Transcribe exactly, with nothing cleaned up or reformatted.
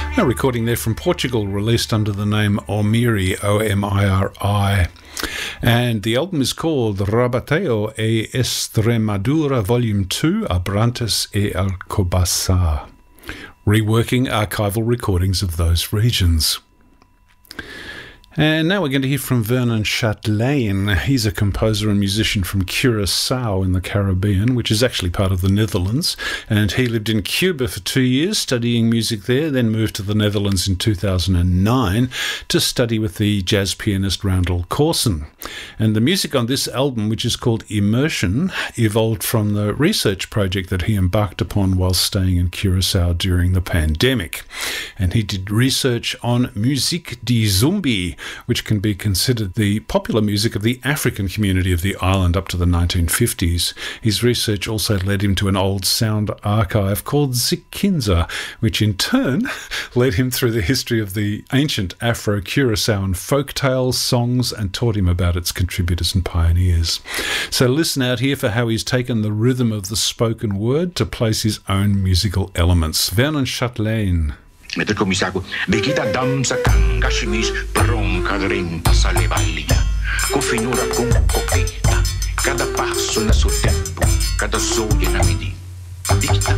A recording there from Portugal, released under the name Omiri, O M I R I. And the album is called Rabateo e Extremadura Volume two, Abrantes e Alcobaça, reworking archival recordings of those regions. And now we're going to hear from Vernon Chatelain. He's a composer and musician from Curaçao in the Caribbean, which is actually part of the Netherlands. And he lived in Cuba for two years, studying music there, then moved to the Netherlands in two thousand nine to study with the jazz pianist Randall Corson. And the music on this album, which is called Immersion, evolved from the research project that he embarked upon while staying in Curaçao during the pandemic. And he did research on Musique de Zumbi, which can be considered the popular music of the African community of the island up to the nineteen fifties. His research also led him to an old sound archive called Zikinza, which in turn led him through the history of the ancient Afro-Curaçaoan folk tales, songs, and taught him about its contributors and pioneers. So listen out here for how he's taken the rhythm of the spoken word to place his own musical elements. Vernon Chatelain. Mentre comisago, Bekita damsa kanga shimis pronka rinta sa levalia. Com finura com coqueta, cada passo na seu tempo, cada zoe na medida. Bekita